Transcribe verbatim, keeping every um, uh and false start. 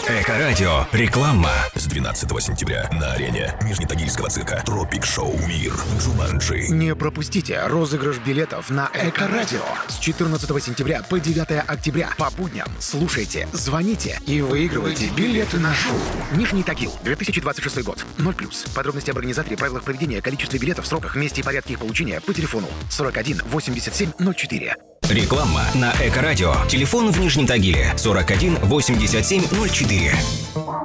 Эко-радио. Реклама. С двенадцатого сентября на арене Нижнетагильского цирка Тропик Шоу Мир Джуманджи. Не пропустите розыгрыш билетов на Эко-радио с четырнадцатого сентября по девятое октября по будням. Слушайте, звоните и выигрывайте билеты на шоу. Нижний Тагил, две тысячи двадцать шестой год. ноль плюс. Подробности об организаторе, правилах проведения, количестве билетов, сроках, месте и порядке их получения по телефону сорок один восемьдесят семь ноль четыре. Реклама на Эко-радио. Телефон в Нижнем Тагиле сорок один восемьдесят семь ноль четыре.